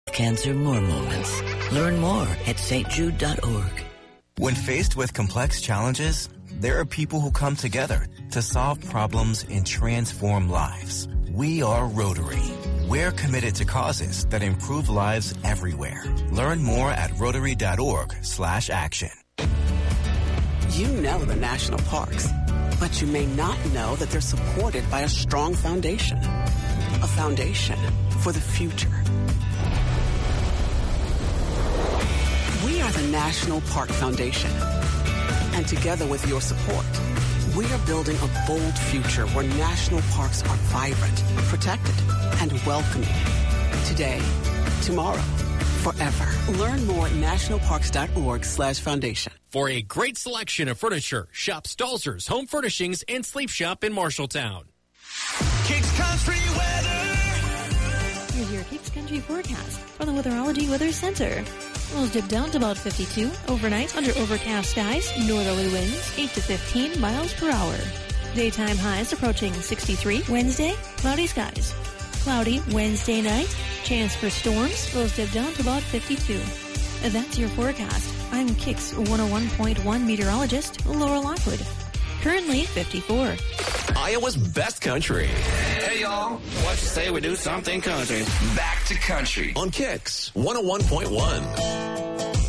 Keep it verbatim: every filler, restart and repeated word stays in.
Cancer more moments. Learn more at s t jude dot org. When faced with complex challenges, there are people who come together to solve problems and transform lives. We are Rotary. We're committed to causes that improve lives everywhere. Learn more at rotary dot org slash action. You know the national parks, but you may not know that they're supported by a strong foundation. A foundation for the future. We are the National Park Foundation. And together with your support, we are building a bold future where national parks are vibrant, protected, and welcoming. Today, tomorrow, forever. Learn more at national parks dot org slash foundation. For a great selection of furniture, shop Stalzer's Home Furnishings and Sleep Shop in Marshalltown. Kicks Country Weather. Here's your Kicks Country forecast from the Weatherology Weather Center. Lows dip down to about fifty-two. Overnight, under overcast skies, northerly winds, eight to fifteen miles per hour. Daytime highs approaching sixty-three. Wednesday, cloudy skies. Cloudy Wednesday night. Chance for storms. Lows dip down to about fifty-two. That's your forecast. I'm Kicks one oh one point one meteorologist Laura Lockwood. Currently fifty-four. Iowa's best country. Hey, y'all. What you say we do something country? Back to country. On Kicks one oh one point one.